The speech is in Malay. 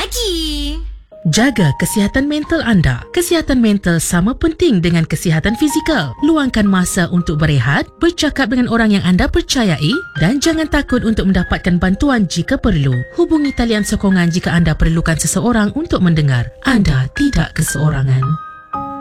Pagi. Jaga kesihatan mental anda. Kesihatan mental sama penting dengan kesihatan fizikal. Luangkan masa untuk berehat, bercakap dengan orang yang anda percayai dan jangan takut untuk mendapatkan bantuan jika perlu. Hubungi talian sokongan jika anda perlukan seseorang untuk mendengar. Anda tidak keseorangan.